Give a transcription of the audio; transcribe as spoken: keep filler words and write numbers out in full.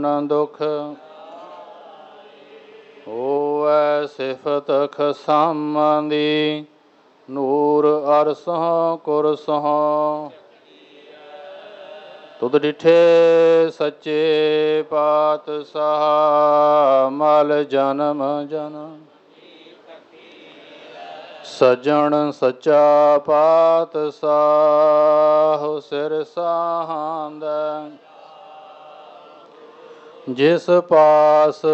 ਨ ਦੁਖ ਹੋਵੈ ਸਿਫਤ ਖਸਮ ਦੀ। ਨੂਰ ਅਰਸਹੁ ਕੁਰਸਹੁ ਤੁਧ ਡਿਠੇ ਸੱਚੇ ਪਾਤਸ਼ਾਹ। ਮਲ ਜਨਮ ਜਨਮ ਸਜਣ ਸੱਚਾ ਪਾਤਸ਼ਾਹ। ਸਿਰ ਸਾਹਾੰਦੈ ਜਿਸ ਪਾਸ